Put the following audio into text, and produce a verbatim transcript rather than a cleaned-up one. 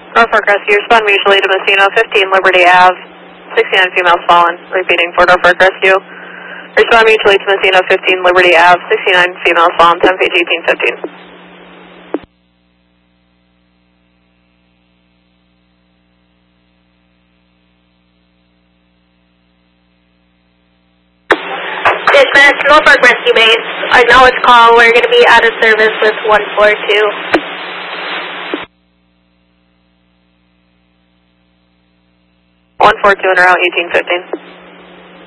Norfolk Rescue, respond mutually to Messina, fifteen Liberty Ave, sixty-nine females fallen. Repeating for Norfolk Rescue. Respond mutually to Messina, fifteen Liberty Ave, sixty-nine females fallen, ten page eighteen fifteen. Dispatch, Norfolk Rescue Base. Acknowledge call. We're going to be out of service with one four two. one four two and route eighteen fifteen.